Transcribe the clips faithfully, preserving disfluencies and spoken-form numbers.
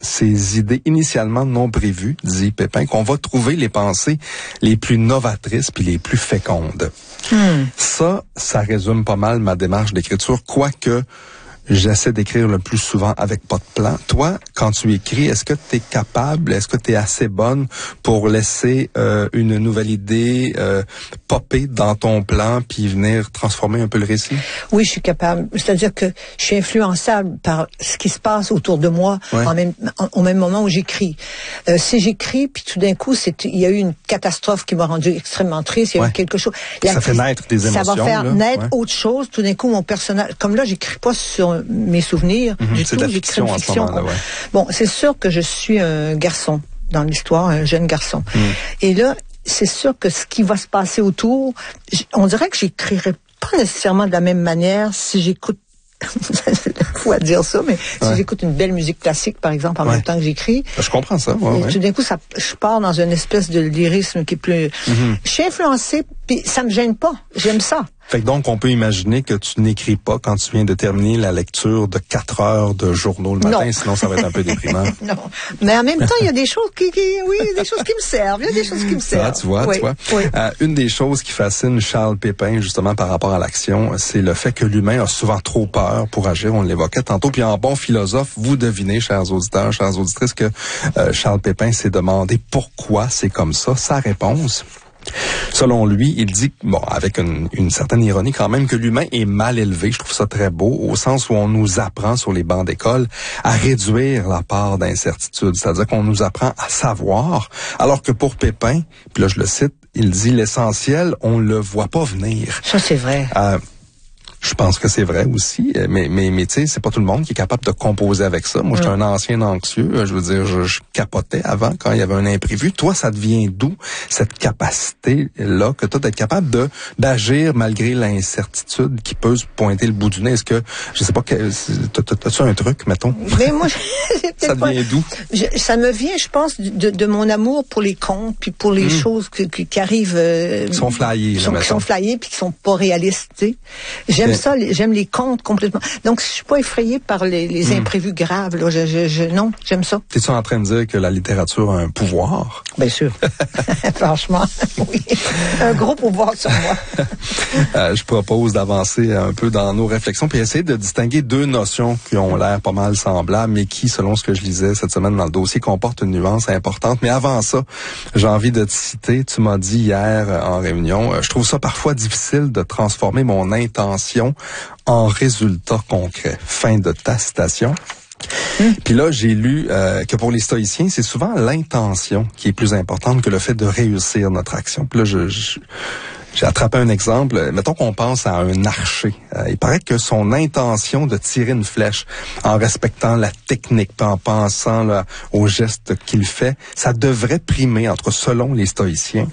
ces idées initialement non prévues, dit Pépin, qu'on va trouver les pensées les plus novatrices puis les plus fécondes. Hmm. Ça, ça résume pas mal ma démarche d'écriture, quoique j'essaie d'écrire le plus souvent avec pas de plan. Toi, quand tu écris, est-ce que tu es capable, est-ce que tu es assez bonne pour laisser euh, une nouvelle idée euh, popper dans ton plan puis venir transformer un peu le récit? Oui, je suis capable. C'est-à-dire que je suis influençable par ce qui se passe autour de moi ouais. en même, en, au même moment où j'écris. Euh, si j'écris, puis tout d'un coup, c'est, il y a eu une catastrophe qui m'a rendu extrêmement triste, il y a ouais. eu quelque chose. La, ça fait naître des émotions. Ça va faire là. naître ouais. autre chose. Tout d'un coup, mon personnage... Comme là, j'écris pas sur mes souvenirs mm-hmm, du c'est tout, de la fiction, j'écris une fiction. En ce moment-là, ouais. Bon, c'est sûr que je suis un garçon dans l'histoire, un jeune garçon. Mm. Et là, c'est sûr que ce qui va se passer autour, on dirait que j'écrirais pas nécessairement de la même manière si j'écoute c'est fou à dire ça, mais ouais. si j'écoute une belle musique classique, par exemple, en ouais. même temps que j'écris... Je comprends ça, ouais, et ouais. tout d'un coup, ça, je pars dans une espèce de lyrisme qui est plus... Mm-hmm. Je suis influencée, puis ça me gêne pas. J'aime ça. Fait que donc, on peut imaginer que tu n'écris pas quand tu viens de terminer la lecture de quatre heures de journaux le matin, non. sinon ça va être un peu déprimant. Non. Mais en même temps, il y a des choses qui, qui oui, des choses qui me servent. Il y a des choses qui me servent. Ah, tu vois, oui. tu vois. Oui. Euh, une des choses qui fascine Charles Pépin, justement, par rapport à l'action, c'est le fait que l'humain a souvent trop peur pour agir. On l'évoquait tantôt. Puis en bon philosophe, vous devinez, chers auditeurs, chères auditrices, que euh, Charles Pépin s'est demandé pourquoi c'est comme ça. Sa réponse... Selon lui, il dit, bon, avec une, une certaine ironie quand même, que l'humain est mal élevé. Je trouve ça très beau, au sens où on nous apprend sur les bancs d'école à réduire la part d'incertitude. C'est-à-dire qu'on nous apprend à savoir, alors que pour Pépin, puis là je le cite, il dit l'essentiel, on le voit pas venir. Ça c'est vrai. Euh, Je pense que c'est vrai aussi, mais mais mais tu sais, c'est pas tout le monde qui est capable de composer avec ça. Moi, j'étais un ancien anxieux, je veux dire, je, je capotais avant quand il y avait un imprévu. Toi, ça devient d'où cette capacité-là que toi d'être capable de d'agir malgré l'incertitude qui peut se pointer le bout du nez? Est-ce que, je sais pas, t'as-tu un truc, mettons? Mais moi, ça devient d'où? Je, ça me vient, je pense, de, de mon amour pour les contes, puis pour les mmh. choses qui, qui, qui arrivent... Euh, qui sont flyées, sont, là, qui sont flyées, puis qui sont pas réalistes, tu sais. J'aime ça, les, j'aime les contes complètement. Donc, je suis pas effrayée par les, les mmh. imprévus graves. Là. Je, je, je, non, j'aime ça. T'es-tu en train de dire que la littérature a un pouvoir? Bien sûr. Franchement, oui. Un gros pouvoir sur moi. euh, je propose d'avancer un peu dans nos réflexions puis essayer de distinguer deux notions qui ont l'air pas mal semblables, mais qui, selon ce que je lisais cette semaine dans le dossier, comportent une nuance importante. Mais avant ça, j'ai envie de te citer. Tu m'as dit hier en réunion, je trouve ça parfois difficile de transformer mon intention en résultat concret. Fin de ta citation. Mmh. Puis là, j'ai lu euh, que pour les stoïciens, c'est souvent l'intention qui est plus importante que le fait de réussir notre action. Puis là, je, je, j'ai attrapé un exemple. Mettons qu'on pense à un archer. Euh, il paraît que son intention de tirer une flèche en respectant la technique, en pensant là, aux gestes qu'il fait, ça devrait primer, entre selon les stoïciens,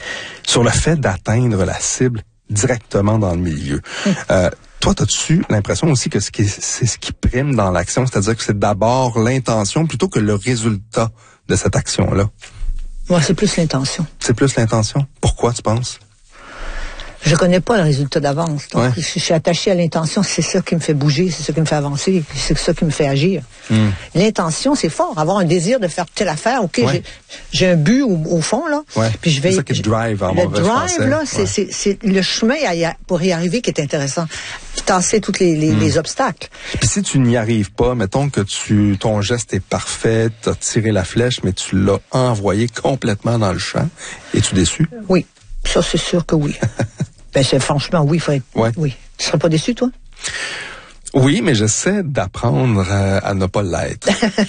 sur le fait d'atteindre la cible directement dans le milieu. Mmh. Euh, Toi, as-tu l'impression aussi que c'est ce qui prime dans l'action, c'est-à-dire que c'est d'abord l'intention plutôt que le résultat de cette action-là? Moi, c'est plus l'intention. C'est plus l'intention? Pourquoi, tu penses? Je connais pas le résultat d'avance. Donc, ouais. je suis attachée à l'intention. C'est ça qui me fait bouger, c'est ça qui me fait avancer, c'est ça qui me fait agir. Mm. L'intention, c'est fort. Avoir un désir de faire telle affaire. OK, ouais. j'ai, j'ai un but au, au fond, là. Ouais. Puis je vais. C'est ça qui te drive en Le mauvais drive, français. là, c'est, ouais. c'est, c'est le chemin à y a, pour y arriver qui est intéressant. Puis tasser tous les, les, mm. les obstacles. Puis si tu n'y arrives pas, mettons que tu, ton geste est parfait, t'as tiré la flèche, mais tu l'as envoyé complètement dans le champ, es-tu déçu? Oui. Ça, c'est sûr que oui. Ben, c'est franchement, oui, il faut être, ouais. oui. Tu serais pas déçu, toi? Oui, mais j'essaie d'apprendre à, à ne pas l'être.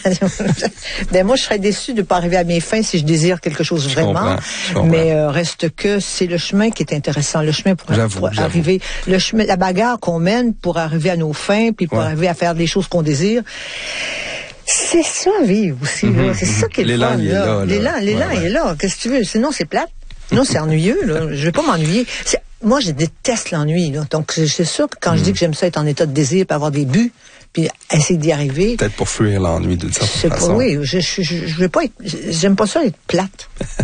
Ben, moi, je serais déçu de ne pas arriver à mes fins si je désire quelque chose je vraiment. Comprends, je comprends. Mais euh, reste que c'est le chemin qui est intéressant. Le chemin pour, j'avoue, pour j'avoue. arriver, le chemin, la bagarre qu'on mène pour arriver à nos fins, puis pour ouais. arriver à faire les choses qu'on désire. C'est ça, vivre aussi, mm-hmm, là. C'est mm-hmm. ça qui est le l'élan, fun, il est là. là, là. L'élan, l'élan, ouais, ouais. il est là. Qu'est-ce que tu veux? Sinon, c'est plate. Non, c'est ennuyeux, là. Je vais pas m'ennuyer. C'est, moi, je déteste l'ennui, là. Donc, c'est sûr que quand mmh. je dis que j'aime ça être en état de désir, puis avoir des buts, puis essayer d'y arriver. Peut-être pour fuir l'ennui d'une certaine façon. Pas, oui, je, je, je, je vais pas être, j'aime pas ça être plate.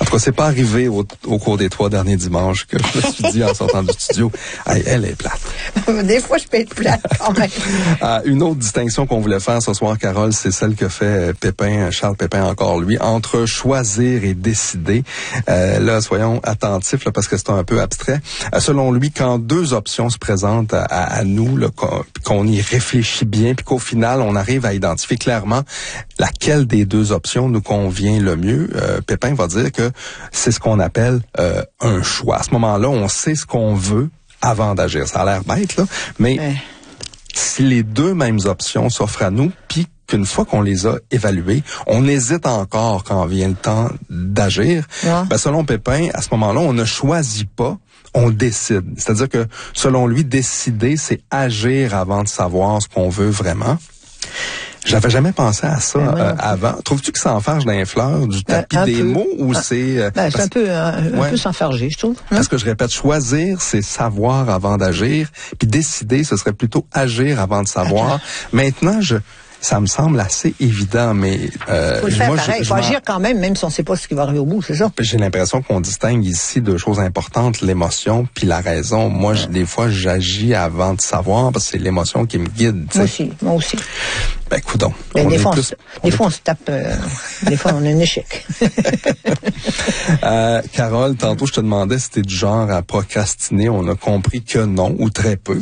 tout cas, c'est pas arrivé au, au cours des trois derniers dimanches que je me suis dit en sortant du studio, hey, elle est plate. Des fois, je peux être plate quand même. euh, une autre distinction qu'on voulait faire ce soir, Carole, c'est celle que fait Pépin, Charles Pépin encore lui, entre choisir et décider. Euh, là, soyons attentifs là, parce que c'est un peu abstrait. Euh, selon lui, quand deux options se présentent à, à, à nous, là, qu'on, qu'on y réfléchit bien, puis qu'au final, on arrive à identifier clairement laquelle des deux options nous convient le mieux, euh, Pépin va dire que c'est ce qu'on appelle euh, un choix. À ce moment-là, on sait ce qu'on veut avant d'agir. Ça a l'air bête, là, mais ouais. Si les deux mêmes options s'offrent à nous, puis qu'une fois qu'on les a évaluées, on hésite encore quand vient le temps d'agir, ouais. ben selon Pépin, à ce moment-là, on ne choisit pas, on décide. C'est-à-dire que, selon lui, décider, c'est agir avant de savoir ce qu'on veut vraiment. J'avais jamais pensé à ça ben, euh, avant. Trouves-tu que ça enfarge dans les fleurs du tapis euh, des peu. mots ou ah, c'est... Euh, ben, c'est un peu, euh, ouais. un peu s'enfarger, je trouve. Hein? Parce que je répète, choisir, c'est savoir avant d'agir. Puis décider, ce serait plutôt agir avant de savoir. Attends. Maintenant, je... Ça me semble assez évident, mais... Euh, faut le faire moi, pareil. Il faut agir quand même, même si on ne sait pas ce qui va arriver au bout, c'est ça? J'ai l'impression qu'on distingue ici deux choses importantes, l'émotion puis la raison. Moi, ouais. des fois, j'agis avant de savoir parce que c'est l'émotion qui me guide. T'sais. Moi aussi, moi aussi. Ben, coudonc. Ben, des fois, plus, on, des fois, on se tape... Euh, des fois, on a un échec. euh, Carole, tantôt, je te demandais si t'es du genre à procrastiner. On a compris que non, ou très peu.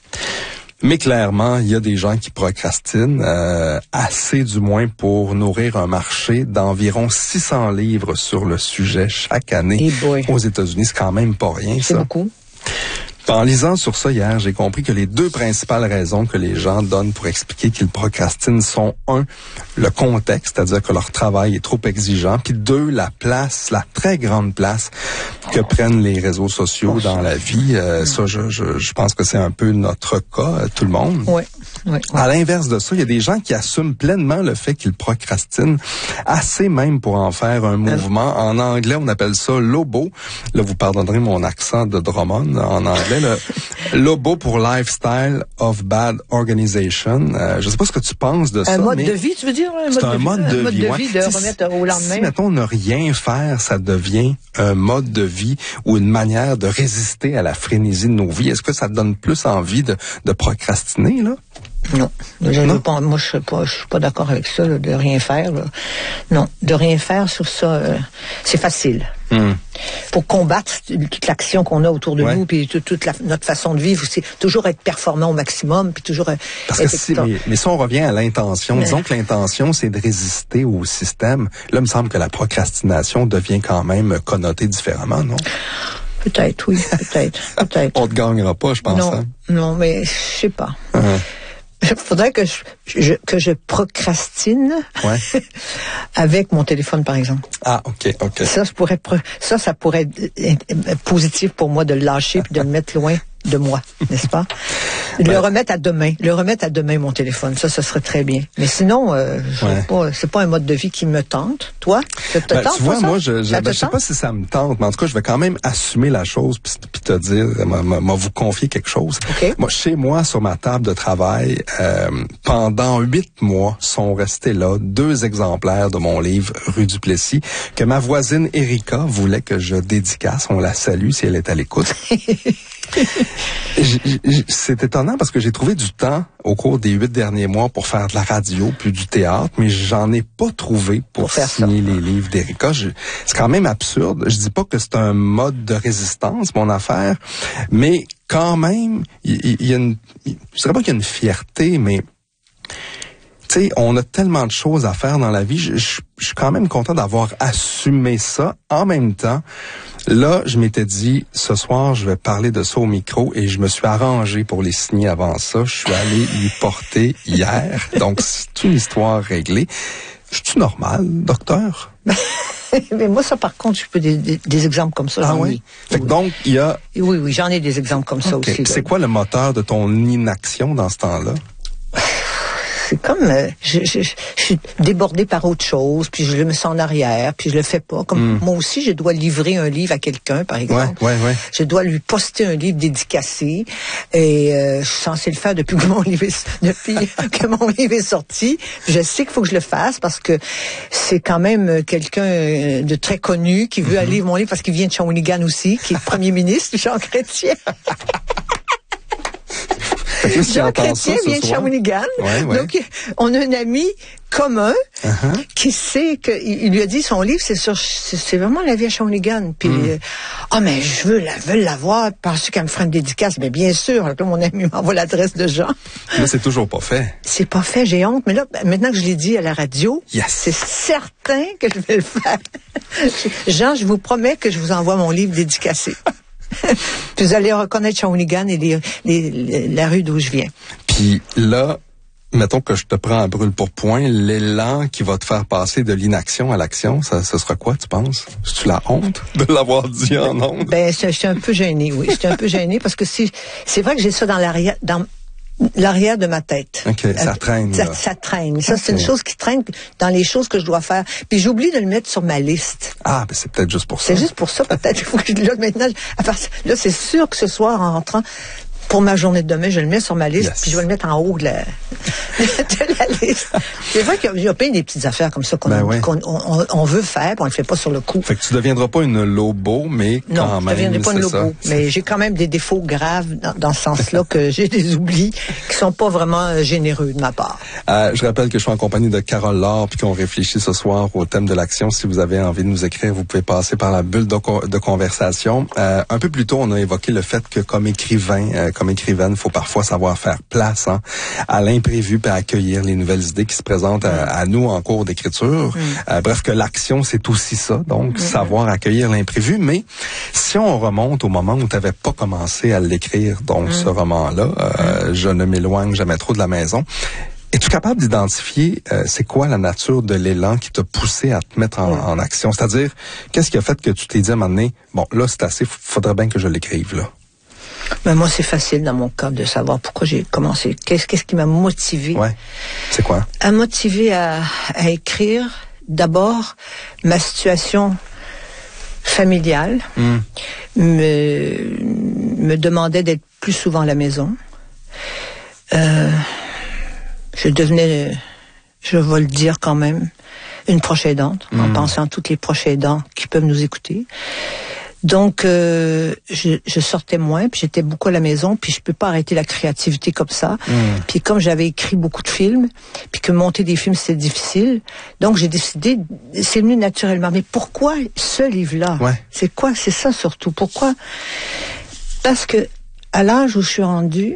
Mais clairement, il y a des gens qui procrastinent, euh, assez du moins pour nourrir un marché d'environ six cents livres sur le sujet chaque année aux États-Unis. C'est quand même pas rien, ça. C'est beaucoup. En lisant sur ça hier, j'ai compris que les deux principales raisons que les gens donnent pour expliquer qu'ils procrastinent sont, un, le contexte, c'est-à-dire que leur travail est trop exigeant, puis deux, la place, la très grande place que prennent les réseaux sociaux dans la vie. Euh, ça, je, je, je pense que c'est un peu notre cas, tout le monde. Oui. Oui, oui. À l'inverse de ça, il y a des gens qui assument pleinement le fait qu'ils procrastinent, assez même pour en faire un mouvement. En anglais, on appelle ça lobo. Là, vous pardonnerez mon accent de Drummond en anglais. Le lobo pour Lifestyle of Bad Organization. Euh, je sais pas ce que tu penses de ça. Un mode mais de vie, tu veux dire? Un c'est mode un de mode vie, de un mode vie. de Ouais. vie de si, remettre au lendemain. Si, mettons, ne rien faire, ça devient un mode de vie ou une manière de résister à la frénésie de nos vies. Est-ce que ça te donne plus envie de, de procrastiner, là? Non, je non. Pas, moi je suis pas, je suis pas d'accord avec ça là, de rien faire. Là. Non, de rien faire sur ça, euh, c'est facile. Mm. Pour combattre toute l'action qu'on a autour de ouais. nous, puis toute, toute la, notre façon de vivre, c'est toujours être performant au maximum, puis toujours. Parce que si, mais, mais si on revient à l'intention, mais... disons que l'intention c'est de résister au système. Là, il me semble que la procrastination devient quand même connotée différemment, non? Peut-être, oui, peut-être, peut-être. On te gagnera pas, je pense. Non, hein? non, mais je sais pas. Uh-huh. Il faudrait que je, je, que je procrastine ouais. avec mon téléphone, par exemple. Ah, OK, OK. Ça, ça pourrait, ça, ça pourrait être positif pour moi de le lâcher puis de le mettre loin de moi, n'est-ce pas? De ouais. le remettre à demain. Le remettre à demain, mon téléphone. Ça, ça serait très bien. Mais sinon, euh, ouais. pas, c'est pas un mode de vie qui me tente. Toi, ça te ben, tente, tu vois, ça? moi, je, je, ben, je sais pas si ça me tente, mais en tout cas, je vais quand même assumer la chose puis, puis te dire, m'a vous confier quelque chose. Okay. Moi, chez moi, sur ma table de travail, euh, pendant huit mois, sont restés là deux exemplaires de mon livre Rue du Plessis que ma voisine Erika voulait que je dédicace. On la salue si elle est à l'écoute. C'est étonnant parce que j'ai trouvé du temps au cours des huit derniers mois pour faire de la radio puis du théâtre, mais j'en ai pas trouvé pour, pour signer ça. Les livres d'Erika. C'est quand même absurde. Je dis pas que c'est un mode de résistance, mon affaire, mais quand même, il y, y, y a une, je dirais pas qu'il y a une fierté, mais tu sais, on a tellement de choses à faire dans la vie. Je, je, je suis quand même content d'avoir assumé ça. En même temps, là, je m'étais dit, ce soir, je vais parler de ça au micro et je me suis arrangé pour les signer avant ça. Je suis allé lui porter hier. Donc, c'est une histoire réglée. Je suis normal, docteur? Mais moi, ça, par contre, je peux des, des, des exemples comme ça. Ah oui? oui. Fait que donc, il y a... Oui, oui, j'en ai des exemples comme ça okay. aussi. C'est quoi le moteur de ton inaction dans ce temps-là? c'est comme, euh, je, je, je suis débordée par autre chose, puis je le mets ça en arrière, puis je le fais pas. Comme mm. moi aussi, je dois livrer un livre à quelqu'un, par exemple. Ouais, ouais, ouais. Je dois lui poster un livre dédicacé, et euh, je suis censée le faire depuis que mon livre est, depuis que mon livre est sorti. Je sais qu'il faut que je le fasse parce que c'est quand même quelqu'un de très connu qui veut mm-hmm. aller lire mon livre parce qu'il vient de Shawinigan aussi, qui est premier ministre, Jean Chrétien. Jean Chrétien vient de Shawinigan. Ouais, ouais. Donc, on a un ami commun uh-huh. qui sait que il lui a dit son livre, c'est sur, c'est, c'est vraiment la vie à Shawinigan. Puis, mm. euh, ah, mais je veux la, veux l'avoir. Penses-tu qu'elle me fera une dédicace? Mais bien sûr. Alors, mon ami m'envoie l'adresse de Jean. Là, c'est toujours pas fait. C'est pas fait, j'ai honte. Mais là, maintenant que je l'ai dit à la radio, yes. c'est certain que je vais le faire. Jean, je vous promets que je vous envoie mon livre dédicacé. Puis vous allez reconnaître Shawinigan et les, les, les, la rue d'où je viens. Puis là, mettons que je te prends à brûle pour point, l'élan qui va te faire passer de l'inaction à l'action, ça, ce sera quoi, tu penses? C'est-tu la honte de l'avoir dit en ondes? Ben, je suis un peu gênée, oui. Je suis un peu gênée parce que c'est, c'est vrai que j'ai ça dans l'arrière, dans l'arrière de ma tête. OK, ça traîne. Ça, ça traîne. Ça, okay. C'est une chose qui traîne dans les choses que je dois faire. Puis j'oublie de le mettre sur ma liste. Ah, ben c'est peut-être juste pour ça. C'est juste pour ça, peut-être. Il faut que je le maintenant. À part, là, c'est sûr que ce soir, en rentrant, pour ma journée de demain, je le mets sur ma liste, yes. Puis je vais le mettre en haut de la, de la liste. C'est vrai qu'il y a plein des petites affaires comme ça qu'on, ben oui. qu'on on, on veut faire, puis on le fait pas sur le coup. Fait que tu deviendras pas une lobo, mais non, quand même, je deviendrai pas une lobo. Ça. Mais j'ai quand même des défauts graves dans, dans ce sens-là, que j'ai des oublis qui sont pas vraiment généreux de ma part. Euh, je rappelle que je suis en compagnie de Carole Laure, puis qu'on réfléchit ce soir au thème de l'action. Si vous avez envie de nous écrire, vous pouvez passer par la bulle de, co- de conversation. Euh, un peu plus tôt, on a évoqué le fait que comme écrivain, euh, comme écrivaine, il faut parfois savoir faire place hein, à l'imprévu et à accueillir les nouvelles idées qui se présentent à, à nous en cours d'écriture. Mm. Euh, bref, que l'action, c'est aussi ça, donc mm. savoir accueillir l'imprévu. Mais si on remonte au moment où tu n'avais pas commencé à l'écrire, donc mm. ce roman-là, euh, mm. Je ne m'éloigne jamais trop de la maison, es-tu capable d'identifier euh, c'est quoi la nature de l'élan qui t'a poussé à te mettre en, mm. en action? C'est-à-dire, qu'est-ce qui a fait que tu t'es dit à un moment donné, bon, là, c'est assez, faudrait bien que je l'écrive, là? Ben moi, c'est facile dans mon cas de savoir pourquoi j'ai commencé. Qu'est-ce, qu'est-ce qui m'a motivé? Ouais. C'est quoi? À motiver à, à écrire, d'abord, ma situation familiale mm. me, me demandait d'être plus souvent à la maison. Euh, je devenais, je vais le dire quand même, une proche aidante, mm. en pensant à toutes les proches aidants qui peuvent nous écouter. Donc, euh, je, je sortais moins, puis j'étais beaucoup à la maison, puis je peux pas arrêter la créativité comme ça. Mmh. Puis comme j'avais écrit beaucoup de films, puis que monter des films, c'était difficile, donc j'ai décidé, c'est venu naturellement. Mais pourquoi ce livre-là? Ouais. C'est quoi? C'est ça surtout. Pourquoi? Parce que à l'âge où je suis rendue,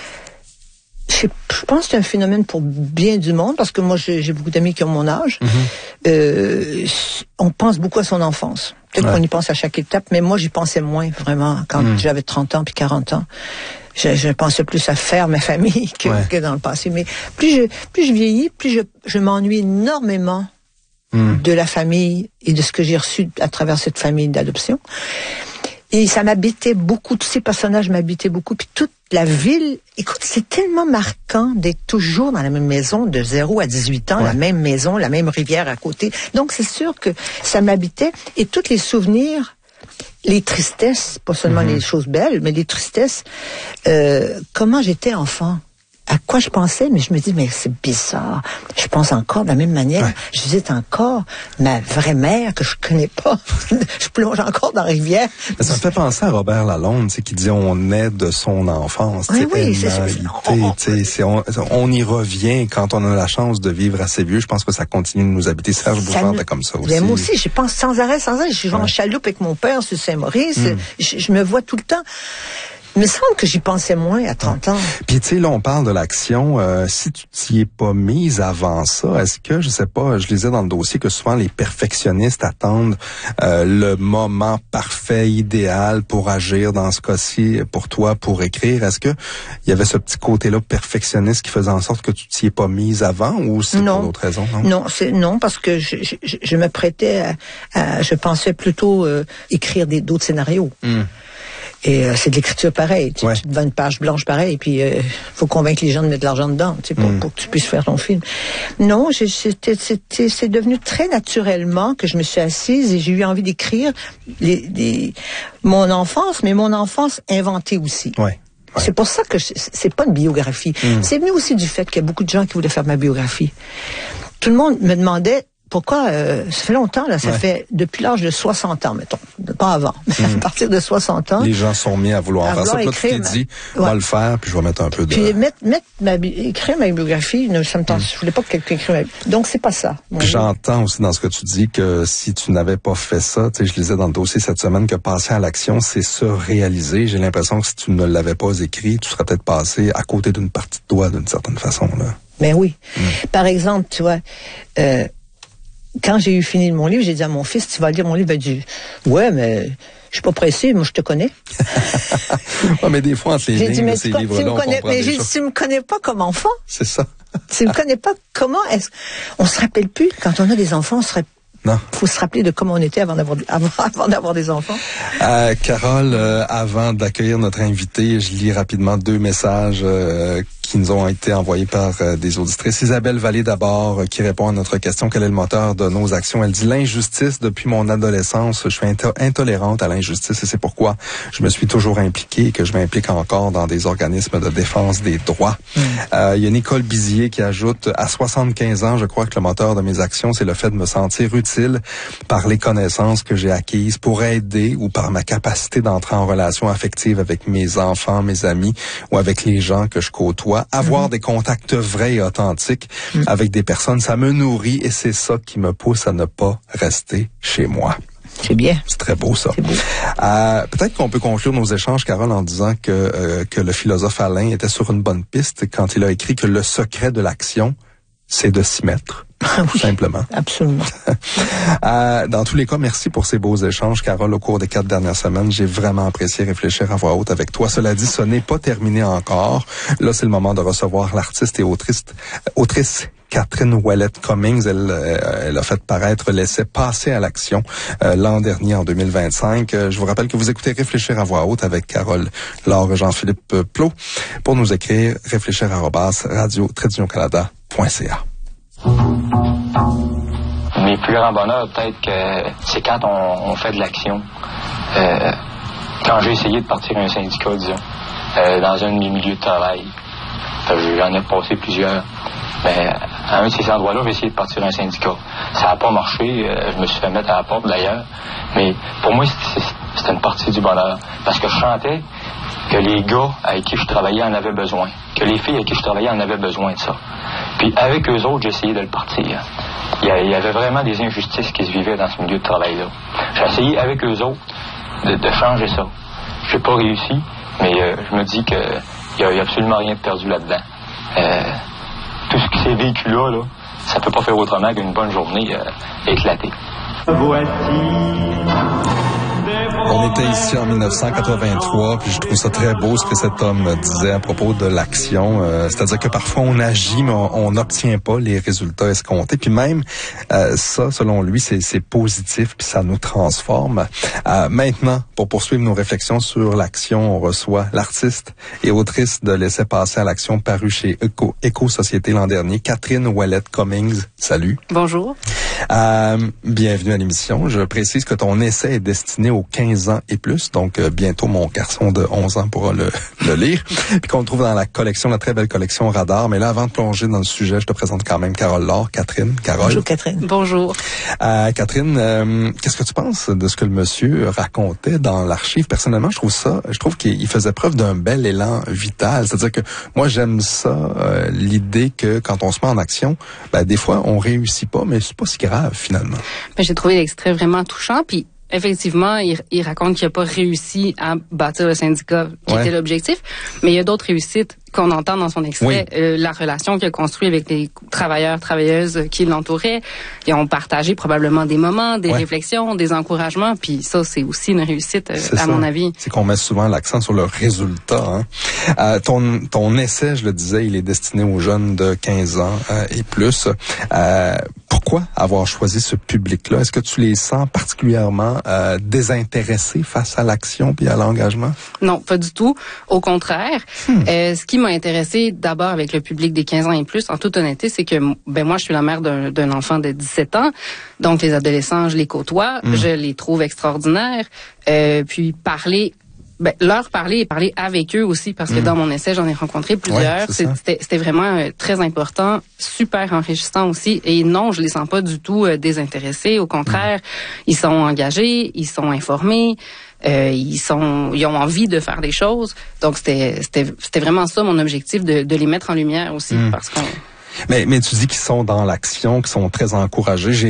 je, je pense que c'est un phénomène pour bien du monde, parce que moi, j'ai, j'ai beaucoup d'amis qui ont mon âge. Mmh. Euh, on pense beaucoup à son enfance. Peut-être ouais. qu'on y pense à chaque étape, mais moi, j'y pensais moins, vraiment, quand mmh. j'avais trente ans puis quarante ans. Je, je pensais plus à faire ma famille que, ouais. que dans le passé. Mais plus je, plus je vieillis, plus je, je m'ennuie énormément mmh. de la famille et de ce que j'ai reçu à travers cette famille d'adoption. Et ça m'habitait beaucoup, tous ces personnages m'habitaient beaucoup, puis toute la ville. Écoute, c'est tellement marquant d'être toujours dans la même maison, de zéro à dix-huit ans, ouais. la même maison, la même rivière à côté. Donc, c'est sûr que ça m'habitait. Et tous les souvenirs, les tristesses, pas seulement mm-hmm. les choses belles, mais les tristesses, euh, comment j'étais enfant. À quoi je pensais, mais je me dis, mais c'est bizarre. Je pense encore de la même manière. Ouais. Je visite encore ma vraie mère que je connais pas. Je plonge encore dans la rivière. Mais ça me fait penser à Robert Lalonde, tu sais, qui dit on est de son enfance. Oui, oui, c'est ça. On, on y revient quand on a la chance de vivre assez vieux. Je pense que ça continue de nous habiter. Serge Bouchard était comme ça aussi. Mais moi aussi, je pense sans arrêt, sans arrêt. Je suis ouais. en chaloupe avec mon père sur Saint-Maurice. Mm. Je, je me vois tout le temps. Il me semble que j'y pensais moins à trente ans. Puis tu sais, là, on parle de l'action. Euh, si tu t'y es pas mise avant ça, est-ce que, je sais pas, je lisais dans le dossier que souvent les perfectionnistes attendent euh, le moment parfait, idéal pour agir dans ce cas-ci, pour toi, pour écrire. Est-ce que il y avait ce petit côté-là perfectionniste qui faisait en sorte que tu t'y es pas mise avant ou c'est non. pour d'autres raisons? Non, non, c'est, non parce que je, je, je me prêtais à, à je pensais plutôt euh, écrire des, d'autres scénarios. Mm. Et euh, c'est de l'écriture pareille. Tu, ouais. tu te vends une page blanche pareille, puis il euh, faut convaincre les gens de mettre de l'argent dedans, tu sais, pour, mm. pour que tu puisses faire ton film. Non, j'ai, c'était, c'était, c'est devenu très naturellement que je me suis assise et j'ai eu envie d'écrire les, les, mon enfance, mais mon enfance inventée aussi. Ouais. Ouais. C'est pour ça que je, c'est pas une biographie. Mm. C'est venu aussi du fait qu'il y a beaucoup de gens qui voulaient faire ma biographie. Tout le monde me demandait pourquoi, euh, ça fait longtemps, là, ça ouais. fait depuis l'âge de soixante ans, mettons, pas avant, mais mm. à partir de soixante ans. Les gens sont mis à vouloir à faire ça, puis là, tu t'es dit, on va ouais. le faire, puis je vais mettre un peu de... Puis mettre, mettre ma, écrire ma biographie, ça me tente, mm. je voulais pas que quelqu'un écrive ma biographie. Donc, c'est pas ça. Puis j'entends aussi dans ce que tu dis que si tu n'avais pas fait ça, tu sais, je lisais dans le dossier cette semaine que passer à l'action, c'est se réaliser. J'ai l'impression que si tu ne l'avais pas écrit, tu serais peut-être passé à côté d'une partie de toi, d'une certaine façon, là. Ben oui. Mm. Par exemple, tu vois, euh, quand j'ai eu fini mon livre, j'ai dit à mon fils, tu vas lire mon livre. Il a dit, ouais, mais je suis pas pressé, moi je te connais. ouais, mais des fois, entre les j'ai lignes dit, mais de ces tu, livres-là, tu on connais, comprend mais des j'ai choses. dit, tu me connais pas comme enfant. C'est ça. Tu me connais pas comment est-ce, on se rappelle plus, quand on a des enfants, on se rappelle. Non. Faut se rappeler de comment on était avant d'avoir avant, avant d'avoir des enfants. Euh, Carole, euh, avant d'accueillir notre invité, je lis rapidement deux messages euh, qui nous ont été envoyés par euh, des auditrices. Isabelle Vallée d'abord, euh, qui répond à notre question, quel est le moteur de nos actions? Elle dit, l'injustice, depuis mon adolescence, je suis into- intolérante à l'injustice et c'est pourquoi je me suis toujours impliquée et que je m'implique encore dans des organismes de défense des droits. Mm. Euh, il y a Nicole Bizier qui ajoute, à soixante-quinze ans, je crois que le moteur de mes actions, c'est le fait de me sentir utile par les connaissances que j'ai acquises pour aider ou par ma capacité d'entrer en relation affective avec mes enfants, mes amis ou avec les gens que je côtoie. Avoir mm-hmm. des contacts vrais et authentiques mm. avec des personnes, ça me nourrit et c'est ça qui me pousse à ne pas rester chez moi. C'est bien. C'est très beau, ça. C'est beau. Euh, peut-être qu'on peut conclure nos échanges, Carole, en disant que, euh, que le philosophe Alain était sur une bonne piste quand il a écrit que le secret de l'action, c'est de s'y mettre. Oui, simplement. Absolument. euh, dans tous les cas, merci pour ces beaux échanges, Carole, au cours des quatre dernières semaines. J'ai vraiment apprécié réfléchir à voix haute avec toi. Cela dit, ce n'est pas terminé encore. Là, c'est le moment de recevoir l'artiste et autrice, autrice Catherine Ouellette-Cummings. Elle, euh, elle a fait paraître l'essai Passer à l'action euh, l'an dernier, en deux mille vingt-cinq. Euh, je vous rappelle que vous écoutez Réfléchir à voix haute avec Carole Laure Jean-Philippe Plot. Pour nous écrire, réfléchir arobase radio tiret canada point c a. Mes plus grands bonheurs, peut-être que c'est quand on, on fait de l'action. Euh, quand j'ai essayé de partir un syndicat, disons, euh, dans un de mes milieux de travail. Euh, j'en ai passé plusieurs. Mais à un de ces endroits-là, j'ai essayé de partir un syndicat. Ça n'a pas marché. Euh, je me suis fait mettre à la porte, d'ailleurs. Mais pour moi, c'était, c'était une partie du bonheur. Parce que je sentais que les gars avec qui je travaillais en avaient besoin. Que les filles avec qui je travaillais en avaient besoin de ça. Puis avec eux autres, j'ai essayé de le partir. Il y avait vraiment des injustices qui se vivaient dans ce milieu de travail-là. J'ai essayé avec eux autres de, de changer ça. J'ai pas réussi, mais euh, je me dis qu'il n'y a, a absolument rien de perdu là-dedans. Euh, tout ce qui s'est vécu là, là, ça peut pas faire autrement qu'une bonne journée euh, éclatée. On était ici en dix-neuf cent quatre-vingt-trois, puis je trouve ça très beau ce que cet homme disait à propos de l'action. Euh, c'est-à-dire que parfois on agit, mais on n'obtient pas les résultats escomptés. Puis même euh, ça, selon lui, c'est, c'est positif, puis ça nous transforme. Euh, maintenant, pour poursuivre nos réflexions sur l'action, on reçoit l'artiste et autrice de l'essai Passer à l'action paru chez Éco, Éco-Société l'an dernier, Catherine Ouellette-Cummings. Salut. Bonjour. Euh, bienvenue à l'émission. Je précise que ton essai est destiné aux quinze ans et plus, donc euh, bientôt mon garçon de onze ans pourra le, le lire, puis qu'on le trouve dans la collection, la très belle collection Radar. Mais là, avant de plonger dans le sujet, je te présente quand même Carole Laure, Catherine. Carole. Bonjour Catherine. Bonjour. Euh, Catherine, euh, qu'est-ce que tu penses de ce que le monsieur racontait dans l'archive? Personnellement, je trouve ça, je trouve qu'il faisait preuve d'un bel élan vital. C'est-à-dire que moi, j'aime ça, euh, l'idée que quand on se met en action, ben, des fois, on réussit pas, mais c'est pas si grave, finalement. Ben, j'ai trouvé l'extrait vraiment touchant, puis effectivement, il, il raconte qu'il n'a pas réussi à bâtir le syndicat qui ouais. était l'objectif, mais il y a d'autres réussites qu'on entend dans son extrait, oui. euh, la relation qu'il a construite avec les travailleurs, travailleuses qui l'entouraient. Ils ont partagé probablement des moments, des ouais. réflexions, des encouragements, puis ça, c'est aussi une réussite, euh, à ça. mon avis. C'est qu'on met souvent l'accent sur le résultat. Hein. Euh, ton, ton essai, je le disais, il est destiné aux jeunes de quinze ans euh, et plus. Euh, pourquoi avoir choisi ce public-là? Est-ce que tu les sens particulièrement euh, désintéressés face à l'action puis à l'engagement? Non, pas du tout. Au contraire, hmm. euh, ce qui m'a intéressé d'abord avec le public des quinze ans et plus, en toute honnêteté, c'est que ben moi, je suis la mère d'un, d'un enfant de dix-sept ans, donc les adolescents, je les côtoie, hmm. je les trouve extraordinaires. Euh, puis parler Ben, leur parler et parler avec eux aussi, parce que mmh. dans mon essai, j'en ai rencontré plusieurs. Ouais, c'était, c'était vraiment euh, très important, super enrichissant aussi. Et non, je les sens pas du tout euh, désintéressés. Au contraire, mmh. ils sont engagés, ils sont informés, euh, ils sont, ils ont envie de faire des choses. Donc, c'était, c'était, c'était vraiment ça mon objectif, de, de les mettre en lumière aussi, mmh. parce qu'on... Mais, mais tu dis qu'ils sont dans l'action, qu'ils sont très encouragés. J'ai